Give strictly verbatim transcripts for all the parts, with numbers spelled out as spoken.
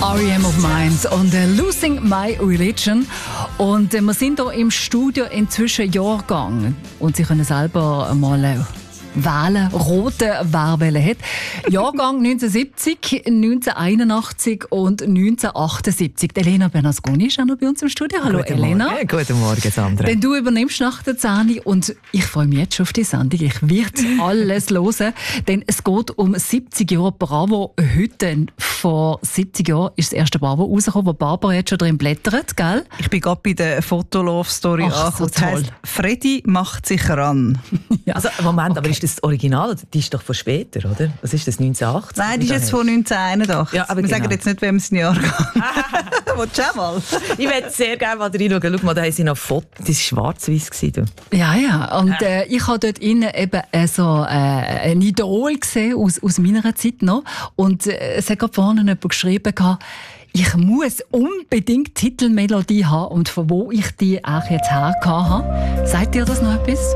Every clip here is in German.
R E M of Minds und äh, Losing My Religion. Und äh, wir sind hier im Studio inzwischen Jahrgang. Und Sie können selber mal äh, wählen, rote Wählwelle hat. Jahrgang neunzehnhundertsiebzig, neunzehnhunderteinundachtzig und neunzehnhundertachtundsiebzig. Elena Bernasconi ist auch noch bei uns im Studio. Hallo Guten Elena. Morgen. Guten Morgen, Sandra. Denn du übernimmst nach der zehn und ich freue mich jetzt schon auf die Sendung. Ich werde alles hören, denn es geht um siebzig Jahre Bravo. Heute, vor siebzig Jahren, ist das erste Bravo rausgekommen, wo Barbara jetzt schon drin blättert, gell? Ich bin gerade bei der Fotolove-Story Ach, so angekommen. Das heisst, Freddy macht sich ran. Ja. Also, Moment, Okay. aber ist das Original? Die ist doch von später, oder? Was ist das, neunzehnhundertachtzig? Nein, die ist jetzt von neunzehnhunderteinundachtzig. Ja, aber Wir genau. sagen jetzt nicht, wem es ein Jahr geht. Willst du auch mal? Ich würde sehr gerne mal reinschauen. Schau mal, da haben sie noch Fotos. Das war schwarz-weiß. Ja, ja. Und äh, ich habe dort innen eben äh, so äh, ein Idol gesehen aus, aus meiner Zeit noch. Und äh, es hat gerade vorne jemand geschrieben, gehabt, ich muss unbedingt Titelmelodie haben und von wo ich die auch jetzt her habe. Sagt ihr das noch etwas?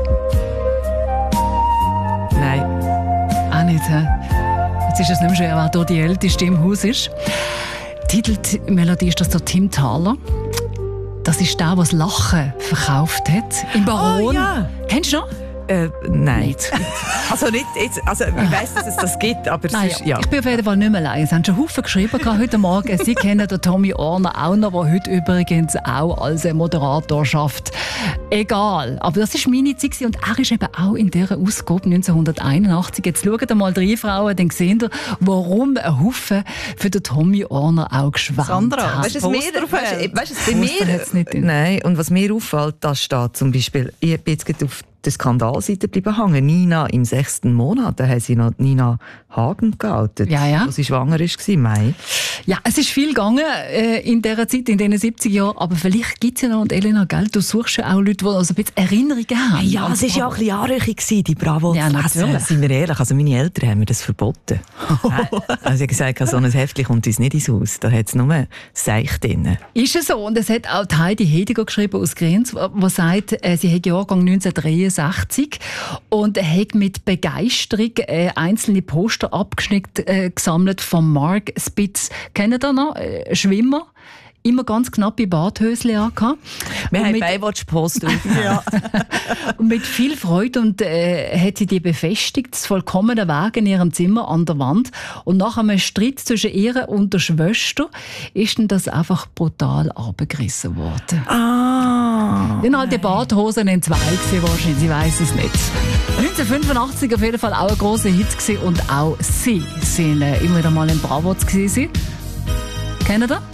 Nein. Auch nicht, hä? Jetzt ist es nicht mehr schwer, wer hier die Älteste im Haus ist. Titelmelodie ist das der Tim Thaler. Das ist der, der das Lachen verkauft hat. Im Baron. Oh, ja. Kennst du noch? Äh, nein. Nicht. Also nicht jetzt, also ich weiss, dass es das gibt, aber es Nein, ist, ja. Ich bin auf jeden Fall nicht mehr allein. Es haben schon Haufen geschrieben heute Morgen. Sie kennen den Tommy Orner auch noch, der heute übrigens auch als Moderator schafft. Egal. Aber das war meine Zeit und er ist eben auch in dieser Ausgabe neunzehnhunderteinundachtzig. Jetzt schaut ihr mal drei Frauen, dann seht ihr, warum ein Haufen für den Tommy Orner auch geschwärmt Sandra, hat. Weißt du, es mir, Poster weißt, du, weißt, du, es bei Poster hat's nicht mir, drin. nein, und was mir auffällt, da steht zum Beispiel, ich bin jetzt gerade auf der Skandalseite bleiben hängen. Nina im sechsten Monat, da haben sie noch Nina Hagen geoutet, Ja, ja. wo sie schwanger war im Mai. Ja, es ist viel gegangen äh, in dieser Zeit, in diesen siebzig Jahren. Aber vielleicht gibt es ja noch, und Elena, gell, du suchst ja auch Leute, die also ein bisschen Erinnerungen haben. Ja, an es war ja auch ein bisschen anrüchig, die Bravo Ja, zu lesen. natürlich. Seien wir ehrlich, also meine Eltern haben mir das verboten. Also sie haben gesagt, so ein Heftchen kommt uns nicht ins Haus, da hat es nur Seich drin. Ist es so? Und es hat auch die Heidi Hediger geschrieben aus Grenz, die sagt, äh, sie hat Jahrgang neunzehnhundertdreiundsechzig und hat mit Begeisterung äh, einzelne Poster abgeschnitten äh, gesammelt von Mark Spitz. Kennt ihr das noch? Äh, Schwimmer. Immer ganz knappe Badhösli angehabt. Wir Und haben mit- Baywatch-Poster. Ja. Und mit viel Freude und äh, hat sie die befestigt, das vollkommene Weg in ihrem Zimmer an der Wand. Und nach einem Streit zwischen ihr und der Schwester ist dann das einfach brutal abgerissen worden. Ah. Dann halt die Badhosen in zwei gewesen, wahrscheinlich, sie weiss es nicht. neunzehnhundertfünfundachtzig auf jeden Fall auch ein grosser Hit gewesen und auch sie sind äh, immer wieder mal in Bravo gewesen. Kennt ihr das?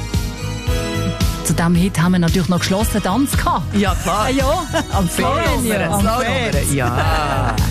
Zu diesem Hit haben wir natürlich noch geschlossenen Tanz gehabt. Ja, klar. Ja, am Slow-Nummer, Ferien. Slow-Nummer. Ja.